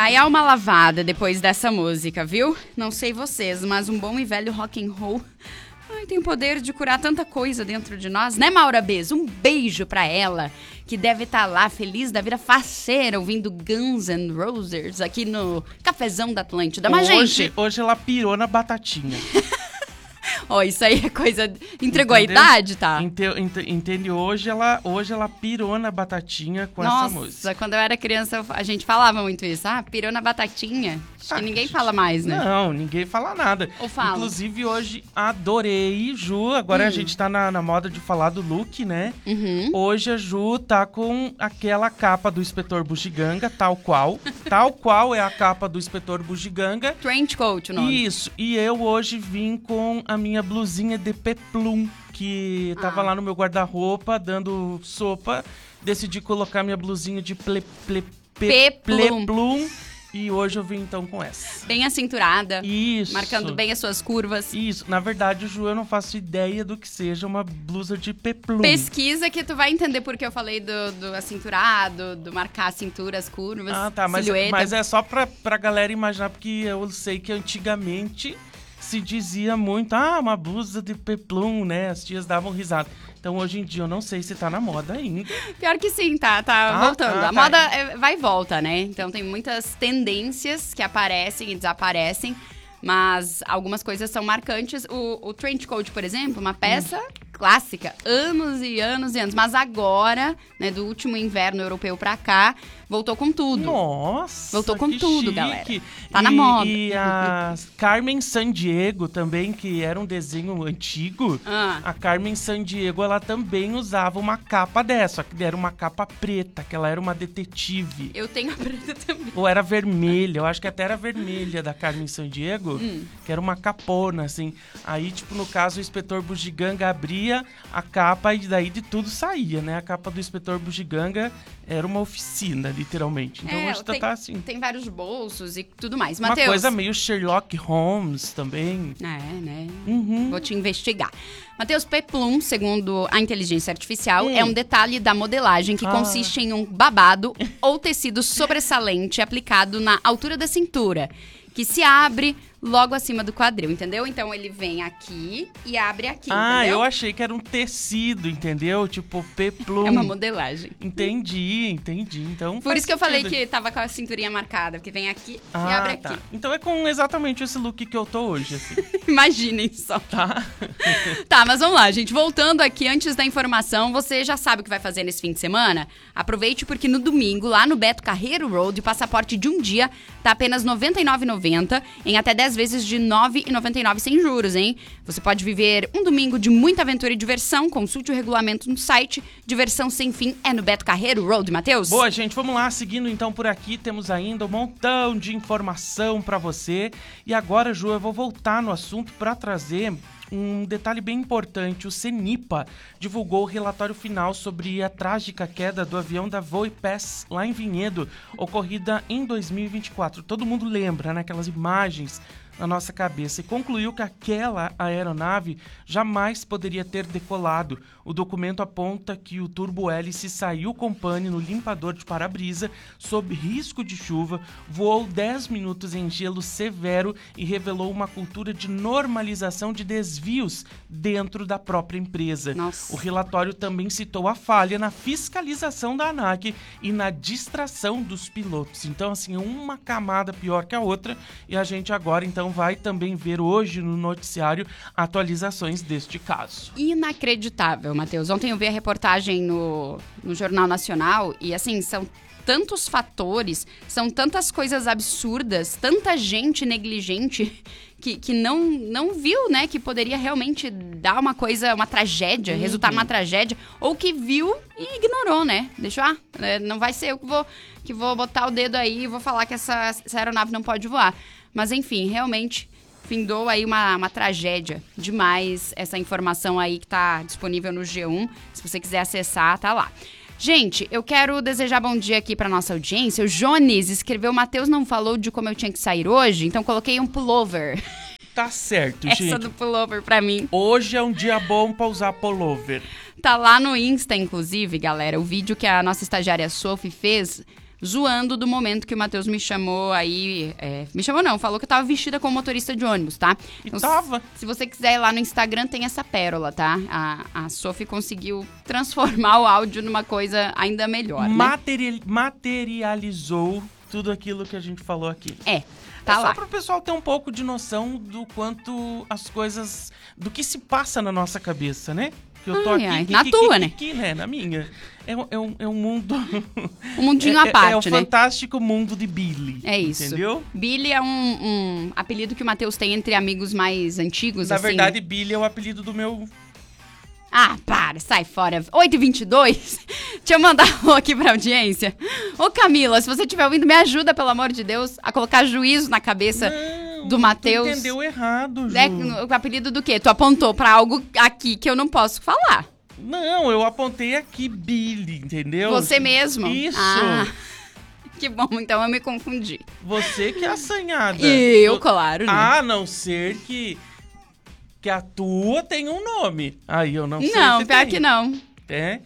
Ai, alma lavada depois dessa música, viu? Não sei vocês, mas um bom e velho rock and roll tem o poder de curar tanta coisa dentro de nós, né, Maura Bez? Um beijo pra ela, que deve estar lá feliz da vida, faceira, ouvindo Guns N' Roses aqui no Cafezão da Atlântida. Mas, gente... Hoje ela pirou na batatinha. Ó, isso aí é coisa... Entregou a idade, tá? Entende? Hoje ela pirou na batatinha com essa música. Nossa, quando eu era criança, a gente falava muito isso. Ah, pirou na batatinha. Acho que ninguém fala mais, né? Não, ninguém fala nada. Ou fala. Inclusive, hoje, adorei, Ju. Agora a gente tá na moda de falar do look, né? Uhum. Hoje a Ju tá com aquela capa do Inspetor Bugiganga, tal qual. Tal qual é a capa do Inspetor Bugiganga. Trench coat o nome. Isso. E eu hoje vim com a minha blusinha de peplum, que tava lá no meu guarda-roupa, dando sopa. Decidi colocar minha blusinha de peplum. E hoje eu vim então com essa. Bem acinturada. Isso. Marcando bem as suas curvas. Isso. Na verdade, Ju, eu não faço ideia do que seja uma blusa de peplum. Pesquisa que tu vai entender porque eu falei do acinturado, do marcar a cintura, as curvas, tá. silhueta. Mas é só pra galera imaginar, porque eu sei que antigamente se dizia muito, uma blusa de peplum, né? As tias davam risada. Então, hoje em dia, eu não sei se tá na moda ainda. Pior que sim, tá voltando. A moda vai e volta, né? Então, tem muitas tendências que aparecem e desaparecem, mas algumas coisas são marcantes. O trench coat, por exemplo, uma peça clássica, anos e anos e anos. Mas agora, né, do último inverno europeu pra cá, voltou com tudo. Nossa, voltou com tudo, chique. Galera. Tá na moda. E a Carmen Sandiego também, que era um desenho antigo, a Carmen Sandiego, ela também usava uma capa dessa, que era uma capa preta, que ela era uma detetive. Eu tenho a preta também. Ou era vermelha, eu acho que até era vermelha da Carmen Sandiego, que era uma capona, assim. Aí, tipo, no caso, o Inspetor Bugiganga abria a capa e daí de tudo saía, né? A capa do Inspetor Bugiganga era uma oficina, literalmente. Então hoje tá assim. Tem vários bolsos e tudo mais. Uma Matheus, coisa meio Sherlock Holmes também. né? Uhum. Vou te investigar. Matheus, peplum, segundo a inteligência artificial, é um detalhe da modelagem que consiste em um babado ou tecido sobressalente aplicado na altura da cintura, que se abre logo acima do quadril, entendeu? Então ele vem aqui e abre aqui, entendeu? Eu achei que era um tecido, entendeu? Tipo, peplum. É uma modelagem. Entendi. Então por isso que eu falei que tava com a cinturinha marcada, porque vem aqui e abre aqui. Então é com exatamente esse look que eu tô hoje, assim. Imaginem só. Tá. Tá, mas vamos lá, gente. Voltando aqui, antes da informação, você já sabe o que vai fazer nesse fim de semana? Aproveite porque no domingo, lá no Beto Carreiro Road, o passaporte de um dia tá apenas R$ 99,90 em até 10 vezes de R$ 9,99 sem juros, hein? Você pode viver um domingo de muita aventura e diversão. Consulte o regulamento no site. Diversão sem fim é no Beto Carreiro Road, Matheus. Boa, gente, vamos lá. Seguindo então por aqui, temos ainda um montão de informação pra você. E agora, Ju, eu vou voltar no assunto pra trazer um detalhe bem importante. O CENIPA divulgou o relatório final sobre a trágica queda do avião da Voipass lá em Vinhedo, ocorrida em 2024. Todo mundo lembra, né? Aquelas imagens na nossa cabeça, e concluiu que aquela aeronave jamais poderia ter decolado. O documento aponta que o turbo-hélice saiu com pane no limpador de para-brisa sob risco de chuva, voou 10 minutos em gelo severo e revelou uma cultura de normalização de desvios dentro da própria empresa. Nossa. O relatório também citou a falha na fiscalização da ANAC e na distração dos pilotos. Então, assim, uma camada pior que a outra, e a gente agora, então, vai também ver hoje no noticiário atualizações deste caso. Inacreditável, Matheus. Ontem eu vi a reportagem no Jornal Nacional e, assim, são tantos fatores, são tantas coisas absurdas, tanta gente negligente que não viu, né, que poderia realmente dar uma tragédia, resultar numa tragédia, ou que viu e ignorou, né? Deixa não vai ser eu que vou botar o dedo aí e vou falar que essa aeronave não pode voar. Mas, enfim, realmente findou aí uma tragédia demais. Essa informação aí que tá disponível no G1. Se você quiser acessar, tá lá. Gente, eu quero desejar bom dia aqui pra nossa audiência. O Jones escreveu: Matheus não falou de como eu tinha que sair hoje, então coloquei um pullover. Tá certo, gente. Essa do pullover pra mim. Hoje é um dia bom pra usar pullover. Tá lá no Insta, inclusive, galera, o vídeo que a nossa estagiária Sophie fez zoando do momento que o Matheus me chamou aí. Me chamou não, falou que eu tava vestida como motorista de ônibus, tá? Então, tava. Se você quiser ir lá no Instagram, tem essa pérola, tá? A Sophie conseguiu transformar o áudio numa coisa ainda melhor, né? Materializou tudo aquilo que a gente falou aqui. Tá lá. Só para o pessoal ter um pouco de noção do quanto as coisas... Do que se passa na nossa cabeça, né? Que eu tô aqui... Na tua, né? Aqui, né? Na minha. É um mundo... Um mundinho à parte, É o né? fantástico mundo de Billy. É isso. Entendeu? Billy é um apelido que o Matheus tem entre amigos mais antigos, Na assim. verdade, Billy é o apelido do meu... Ah, para, sai fora. 8h22. Deixa eu mandar um aqui pra audiência. Ô, Camila, se você estiver ouvindo, me ajuda, pelo amor de Deus, a colocar juízo na cabeça do Matheus. Tu entendeu errado, Ju. O apelido do quê? Tu apontou pra algo aqui que eu não posso falar. Não, eu apontei aqui Billy, entendeu? Você mesmo? Isso. Ah, que bom, então eu me confundi. Você que é assanhada. Claro, né? A não ser que a tua tem um nome. Aí eu não sei Não, se pior tem. que não. É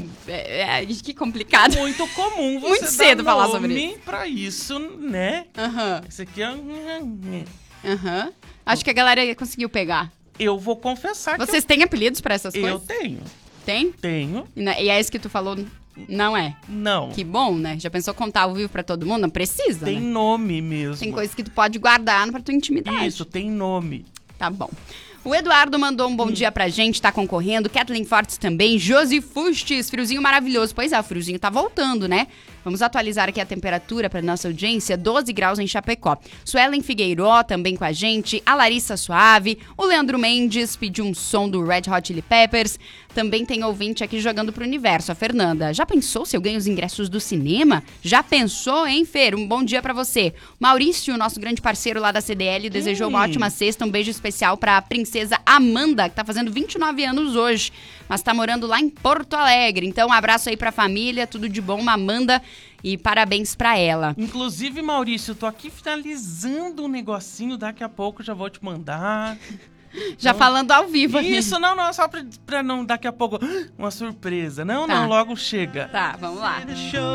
Que complicado. muito comum você Muito dar cedo falar nome sobre isso. pra isso, né? Aham. Esse aqui é... Aham. Acho que a galera conseguiu pegar. Eu vou confessar Vocês têm apelidos pra essas que eu coisas? tenho. Tem? Tenho. E é esse que tu falou? Não é? Não. Que bom, né? Já pensou contar ao vivo pra todo mundo? Não precisa, Tem né? nome mesmo. Tem coisas que tu pode guardar pra tua intimidade. Isso, tem nome. Tá bom. O Eduardo mandou um bom dia pra gente, tá concorrendo. Kathleen Fortes também. Josi Fustes, friozinho maravilhoso. Pois é, o friozinho tá voltando, né? Vamos atualizar aqui a temperatura para nossa audiência, 12 graus em Chapecó. Suelen Figueiró também com a gente, a Larissa Suave, o Leandro Mendes pediu um som do Red Hot Chili Peppers. Também tem ouvinte aqui jogando pro universo, a Fernanda. Já pensou se eu ganho os ingressos do cinema? Já pensou, hein, Fer? Um bom dia pra você. Maurício, nosso grande parceiro lá da CDL, desejou uma ótima sexta. Um beijo especial pra princesa Amanda, que tá fazendo 29 anos hoje, mas tá morando lá em Porto Alegre. Então, um abraço aí pra família, tudo de bom, Amanda, e parabéns pra ela. Inclusive, Maurício, eu tô aqui finalizando um negocinho, daqui a pouco já vou te mandar. Já falando ao vivo aqui. Isso, não, só pra não, daqui a pouco, uma surpresa. Não, logo chega. Tá, vamos lá.